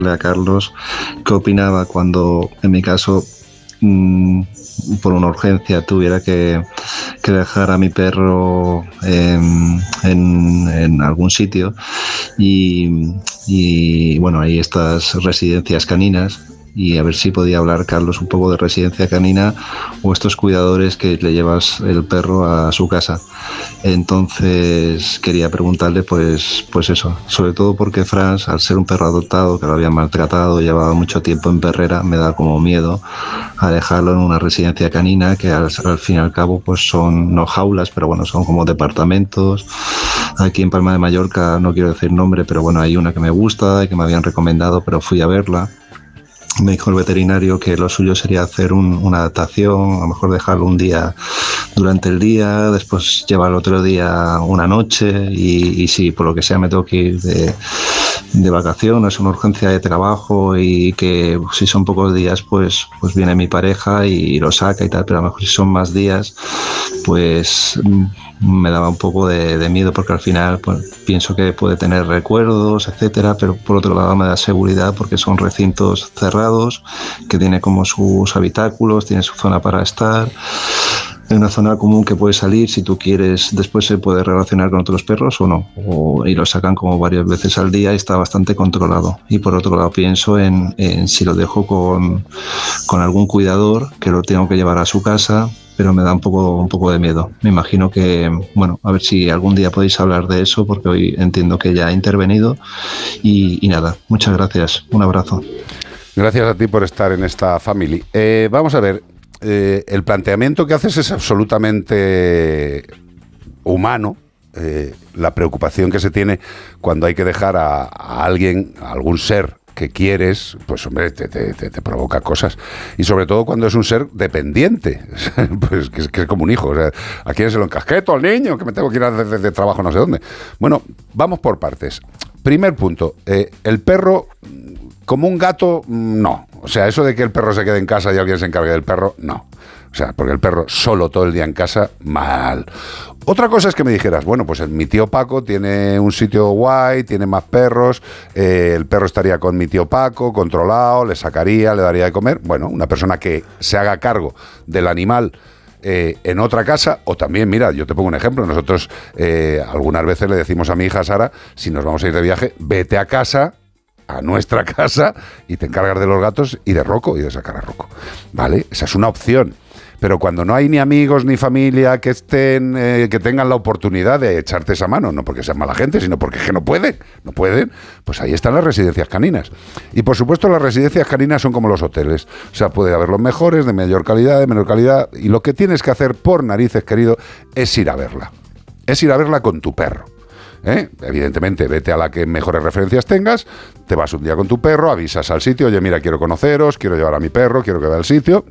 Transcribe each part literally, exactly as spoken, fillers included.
a Carlos qué opinaba cuando, en mi caso, mmm, por una urgencia tuviera que, que dejar a mi perro en, en, en algún sitio y, y bueno, hay estas residencias caninas. Y a ver si podía hablar Carlos un poco de residencia canina o estos cuidadores que le llevas el perro a su casa. Entonces quería preguntarle pues, pues eso, sobre todo porque Franz, al ser un perro adoptado que lo había maltratado, llevaba mucho tiempo en perrera, me da como miedo a dejarlo en una residencia canina que al, al fin y al cabo pues son no jaulas, pero bueno, son como departamentos. Aquí en Palma de Mallorca, no quiero decir nombre, pero bueno, hay una que me gusta y que me habían recomendado, pero fui a verla. Me dijo el veterinario que lo suyo sería hacer un, una adaptación, a lo mejor dejarlo un día durante el día, después llevar otro día una noche y, y si por lo que sea me tengo que ir de, de vacaciones, una urgencia de trabajo y que si son pocos días pues, pues viene mi pareja y lo saca y tal, pero a lo mejor si son más días pues me daba un poco de, de miedo porque al final pues, pienso que puede tener recuerdos, etcétera, pero por otro lado me da seguridad porque son recintos cerrados que tiene como sus habitáculos, tiene su zona para estar. En una zona común que puede salir si tú quieres, después se puede relacionar con otros perros o no, o, y lo sacan como varias veces al día y está bastante controlado. Y por otro lado pienso en, en si lo dejo con, con algún cuidador que lo tengo que llevar a su casa, pero me da un poco, un poco de miedo. Me imagino que, bueno, a ver si algún día podéis hablar de eso porque hoy entiendo que ya ha intervenido y, y nada, muchas gracias, un abrazo. Gracias a ti por estar en esta family. Eh, vamos a ver. Eh, el planteamiento que haces es absolutamente humano, eh, la preocupación que se tiene cuando hay que dejar a, a alguien, a algún ser que quieres, pues hombre, te, te, te, te provoca cosas. Y sobre todo cuando es un ser dependiente, pues que es, que es como un hijo. O sea, ¿a quién se lo encasqueto al niño? Que me tengo que ir a hacer de, de trabajo no sé dónde. Bueno, vamos por partes. Primer punto, eh, el perro, como un gato, no. O sea, eso de que el perro se quede en casa y alguien se encargue del perro, no. O sea, porque el perro solo todo el día en casa, mal. Otra cosa es que me dijeras, bueno, pues mi tío Paco tiene un sitio guay, tiene más perros, eh, el perro estaría con mi tío Paco, controlado, le sacaría, le daría de comer. Bueno, una persona que se haga cargo del animal eh, en otra casa, o también, mira, yo te pongo un ejemplo, nosotros eh, algunas veces le decimos a mi hija Sara, si nos vamos a ir de viaje, vete a casa, a nuestra casa, y te encargas de los gatos y de Rocco, y de sacar a Rocco, ¿vale? Esa es una opción. Pero cuando no hay ni amigos ni familia que estén, eh, que tengan la oportunidad de echarte esa mano, no porque sean mala gente, sino porque es que no pueden, no pueden, pues ahí están las residencias caninas. Y por supuesto las residencias caninas son como los hoteles. O sea, puede haber los mejores, de mayor calidad, de menor calidad, y lo que tienes que hacer por narices, querido, es ir a verla. Es ir a verla con tu perro. ¿Eh? Evidentemente, vete a la que mejores referencias tengas, te vas un día con tu perro, avisas al sitio, oye, mira, quiero conoceros, quiero llevar a mi perro, quiero que vea el sitio.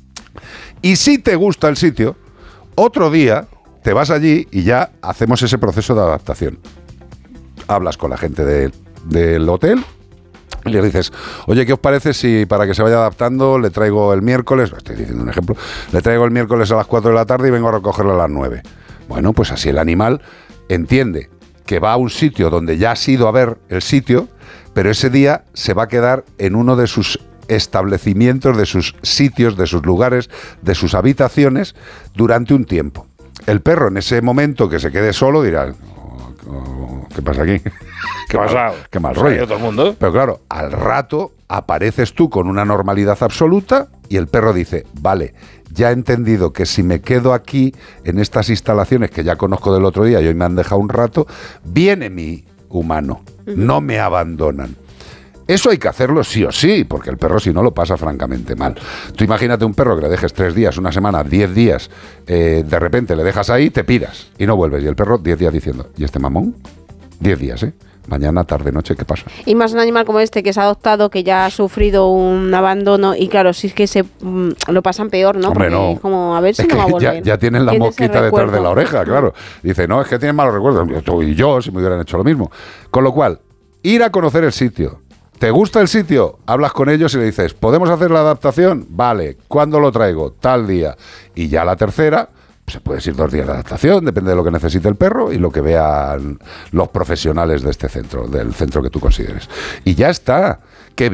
Y si te gusta el sitio, otro día te vas allí y ya hacemos ese proceso de adaptación. Hablas con la gente de, del hotel y le dices, oye, ¿qué os parece si para que se vaya adaptando le traigo el miércoles, estoy diciendo un ejemplo, le traigo el miércoles a las cuatro de la tarde y vengo a recogerlo a las nueve? Bueno, pues así el animal entiende que va a un sitio donde ya has ido a ver el sitio, pero ese día se va a quedar en uno de sus establecimientos, de sus sitios, de sus lugares, de sus habitaciones durante un tiempo. El perro en ese momento que se quede solo dirá, oh, oh, ¿qué pasa aquí? ¿Qué pasa? Qué mal rollo. Todo el mundo. Pero claro, al rato apareces tú con una normalidad absoluta y el perro dice, vale, ya he entendido que si me quedo aquí en estas instalaciones que ya conozco del otro día y hoy me han dejado un rato, viene mi humano, no me abandonan. Eso hay que hacerlo sí o sí, porque el perro si no lo pasa francamente mal. Tú imagínate un perro que le dejes tres días, una semana, diez días, eh, de repente le dejas ahí, te piras y no vuelves. Y el perro diez días diciendo, ¿y este mamón? Diez días, ¿eh? Mañana, tarde, noche, ¿qué pasa? Y más un animal como este que se ha adoptado, que ya ha sufrido un abandono y claro, si es que se mm, lo pasan peor, ¿no? Hombre, porque no. Como a ver si es no que va a volver. Ya, ya tienen la Tiene mosquita detrás de la oreja, claro. Dice, no, es que tienen malos recuerdos. Tú y yo, si me hubieran hecho lo mismo. Con lo cual, ir a conocer el sitio. ¿Te gusta el sitio? Hablas con ellos y le dices, ¿podemos hacer la adaptación? Vale. ¿Cuándo lo traigo? Tal día. Y ya la tercera, se puede ir dos días de adaptación, depende de lo que necesite el perro y lo que vean los profesionales de este centro, del centro que tú consideres. Y ya está.